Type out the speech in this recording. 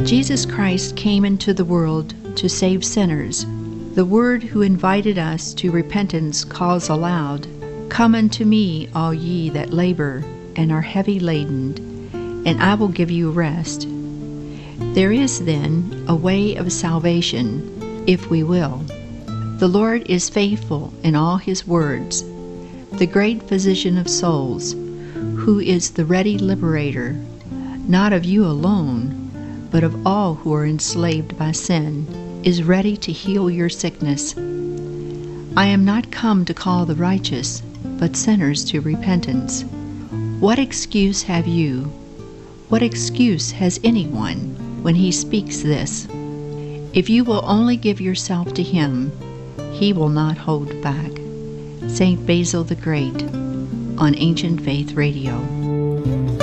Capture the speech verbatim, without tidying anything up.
Jesus Christ came into the world to save sinners. The Word who invited us to repentance calls aloud, "Come unto me, all ye that labor and are heavy laden, and I will give you rest." There is, then, a way of salvation, if we will. The Lord is faithful in all His words, the great physician of souls, who is the ready liberator, not of you alone, but of all who are enslaved by sin, is ready to heal your sickness. I am not come to call the righteous, but sinners to repentance. What excuse have you? What excuse has anyone when he speaks this? If you will only give yourself to Him, He will not hold back. Saint Basil the Great, on Ancient Faith Radio.